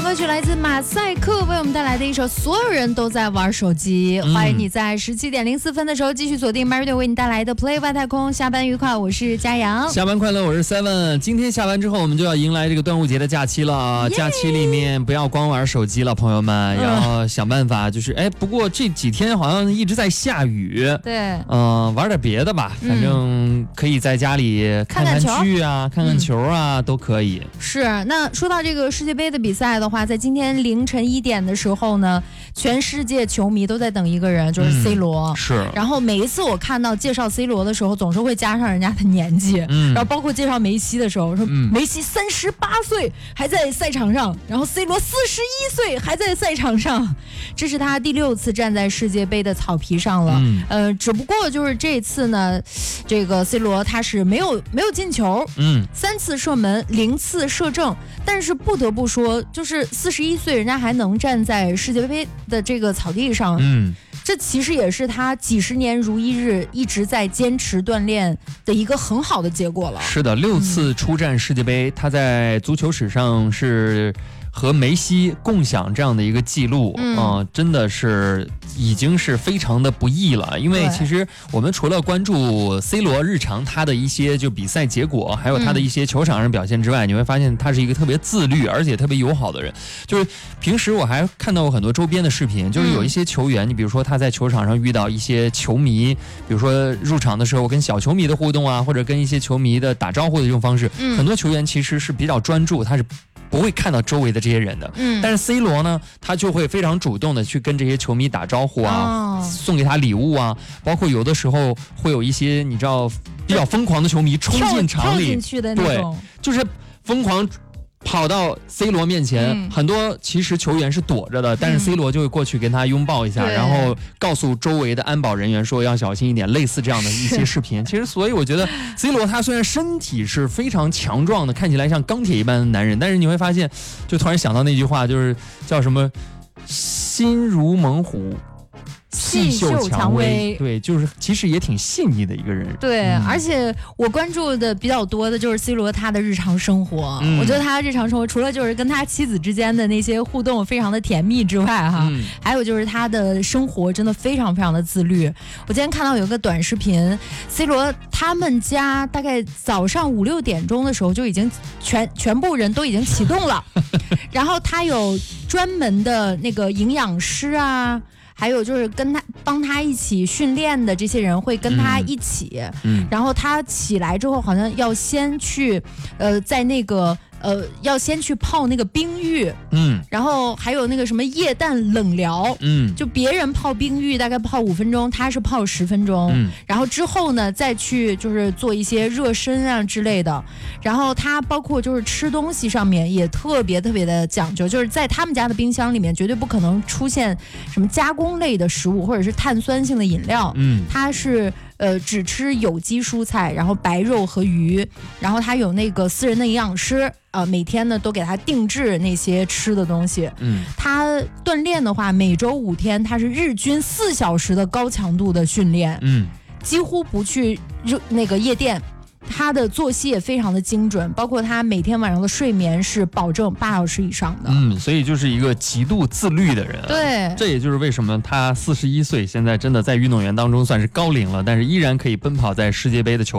歌曲来自马赛克为我们带来的一首《所有人都在玩手机》。欢迎你在17:04的时候继续锁定 MyRadio 为你带来的 Play 外太空。下班愉快，我是佳阳。 下班快乐，我是 Seven。今天下班之后，我们就要迎来这个端午节的假期了。假期里面不要光玩手机了，朋友们，要想办法。就是不过这几天好像一直在下雨。 对， 玩点别的吧，反正可以在家里看看剧啊，看看球啊，都可以。 是。那说到这个世界杯的比赛的话，在今天凌晨1点的时候呢，全世界球迷都在等一个人，就是 C 罗。 是。 然后每一次我看到介绍 C 罗的时候，总是会加上人家的年纪。然后包括介绍梅西的时候，说梅西38岁还在赛场上，然后 C 罗41岁还在赛场上，这是他第6次站在世界杯的草皮上了。只不过就是这次呢，这个 C 罗他是没有进球，3次射门0次射正，但是不得不说，就是41岁人家还能站在世界杯的这个草地上，这其实也是他几十年如一日一直在坚持锻炼的一个很好的结果了。 是的，6次出战世界杯，他在足球史上是和梅西共享这样的一个记录，真的是已经是非常的不易了。因为其实我们除了关注 C 罗日常他的一些就比赛结果，还有他的一些球场上表现之外，你会发现他是一个特别自律而且特别友好的人。就是平时我还看到过很多周边的视频，就是有一些球员，你比如说他在球场上遇到一些球迷，比如说入场的时候跟小球迷的互动啊，或者跟一些球迷的打招呼的这种方式，很多球员其实是比较专注，他是不会看到周围的这些人的。但是 C 罗呢，他就会非常主动的去跟这些球迷打招呼啊，送给他礼物啊，包括有的时候会有一些你知道比较疯狂的球迷冲进场里， 跳进去的那种， 对，就是疯狂跑到 C 罗面前，很多其实球员是躲着的，但是 C 罗就会过去跟他拥抱一下，然后告诉周围的安保人员说要小心一点，类似这样的一些视频。其实所以我觉得 C 罗他虽然身体是非常强壮的，看起来像钢铁一般的男人，但是你会发现就突然想到那句话，就是叫什么心如猛虎细嗅蔷薇，对，就是其实也挺细腻的一个人。 对，而且我关注的比较多的就是 C 罗他的日常生活。我觉得他日常生活除了就是跟他妻子之间的那些互动非常的甜蜜之外还有就是他的生活真的非常非常的自律。我今天看到有一个短视频， C 罗他们家大概早上5、6点钟的时候就已经全部人都已经启动了然后他有专门的那个营养师啊，还有就是帮他一起训练的这些人会跟他一起，然后他起来之后好像要先去在那个要先去泡那个冰浴，然后还有那个什么液氮冷疗，就别人泡冰浴大概泡5分钟，他是泡10分钟，然后之后呢再去就是做一些热身啊之类的。然后他包括就是吃东西上面也特别特别的讲究，就是在他们家的冰箱里面绝对不可能出现什么加工类的食物或者是碳酸性的饮料，他是只吃有机蔬菜，然后白肉和鱼，然后他有那个私人的营养师，每天呢都给他定制那些吃的东西。他锻炼的话，每周5天，他是日均4小时的高强度的训练，几乎不去那个夜店。他的作息也非常的精准，包括他每天晚上的睡眠是保证8小时以上的。 所以就是一个极度自律的人。 对， 这也就是为什么他41岁，现在真的在运动员当中算是高龄了，但是依然可以奔跑在世界杯的球